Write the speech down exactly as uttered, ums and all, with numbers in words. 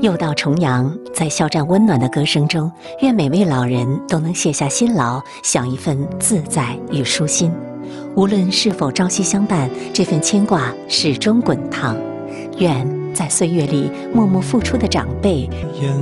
又到重阳，在肖战温暖的歌声中，愿每位老人都能卸下辛劳，享一份自在与舒心。无论是否朝夕相伴，这份牵挂始终滚烫。愿在岁月里默默付出的长辈， 眼